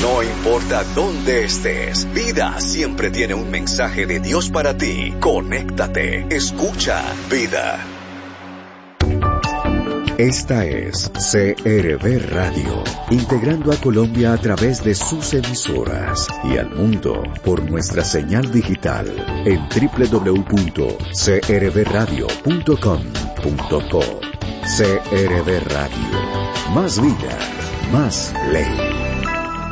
No importa dónde estés, Vida siempre tiene un mensaje de Dios para ti. Conéctate, escucha Vida. Esta es CRB Radio, integrando a Colombia a través de sus emisoras y al mundo por nuestra señal digital en www.crbradio.com.co. CRB Radio, más vida, más ley.